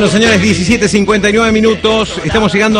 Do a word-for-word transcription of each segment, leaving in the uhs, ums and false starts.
Bueno, señores, diecisiete cincuenta y nueve minutos. Estamos llegando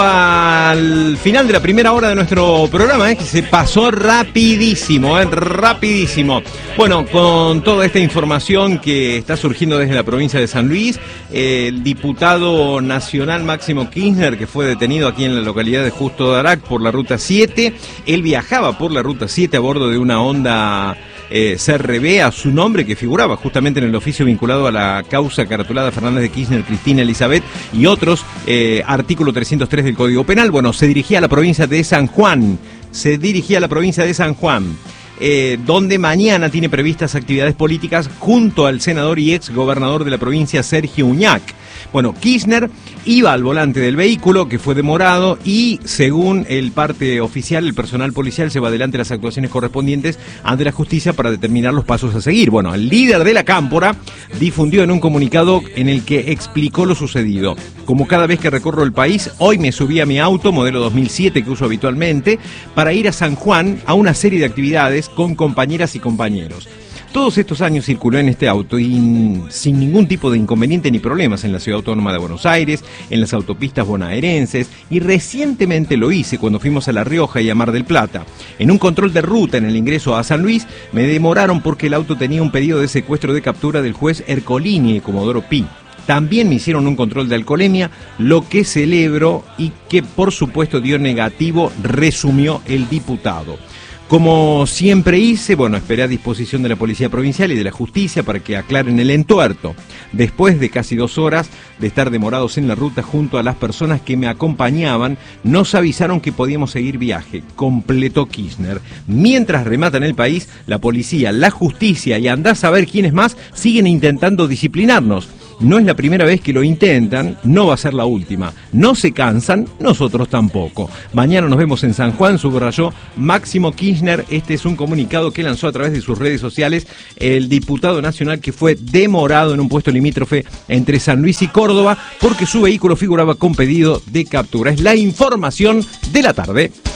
al final de la primera hora de nuestro programa, ¿eh? Que se pasó rapidísimo, ¿eh? Rapidísimo. Bueno, con toda esta información que está surgiendo desde la provincia de San Luis, eh, el diputado nacional Máximo Kirchner, que fue detenido aquí en la localidad de Justo Darac por la ruta siete, él viajaba por la ruta siete a bordo de una Honda Eh, C R B a su nombre, que figuraba justamente en el oficio vinculado a la causa caratulada Fernández de Kirchner, Cristina Elizabeth y otros, eh, artículo trescientos tres del Código Penal. Bueno, se dirigía a la provincia de San Juan, se dirigía a la provincia de San Juan, eh, donde mañana tiene previstas actividades políticas junto al senador y ex gobernador de la provincia, Sergio Uñac. Bueno, Kirchner iba al volante del vehículo, que fue demorado, y según el parte oficial, el personal policial lleva adelante las actuaciones correspondientes ante la justicia para determinar los pasos a seguir. Bueno, el líder de la cámpora difundió en un comunicado en el que explicó lo sucedido. Como cada vez que recorro el país, hoy me subí a mi auto, modelo dos mil siete, que uso habitualmente, para ir a San Juan a una serie de actividades con compañeras y compañeros. Todos estos años circuló en este auto y sin ningún tipo de inconveniente ni problemas en la Ciudad Autónoma de Buenos Aires, en las autopistas bonaerenses, y recientemente lo hice cuando fuimos a La Rioja y a Mar del Plata. En un control de ruta en el ingreso a San Luis me demoraron porque el auto tenía un pedido de secuestro de captura del juez Ercolini de Comodoro Pi. También me hicieron un control de alcoholemia, lo que celebro y que por supuesto dio negativo, resumió el diputado. Como siempre hice, bueno, esperé a disposición de la Policía Provincial y de la Justicia para que aclaren el entuerto. Después de casi dos horas de estar demorados en la ruta junto a las personas que me acompañaban, nos avisaron que podíamos seguir viaje, completó Kirchner. Mientras rematan el país, la policía, la justicia y andá a saber quiénes más siguen intentando disciplinarnos. No es la primera vez que lo intentan, no va a ser la última. No se cansan, nosotros tampoco. Mañana nos vemos en San Juan, subrayó Máximo Kirchner. Este es un comunicado que lanzó a través de sus redes sociales el diputado nacional, que fue demorado en un puesto limítrofe entre San Luis y Córdoba porque su vehículo figuraba con pedido de captura. Es la información de la tarde.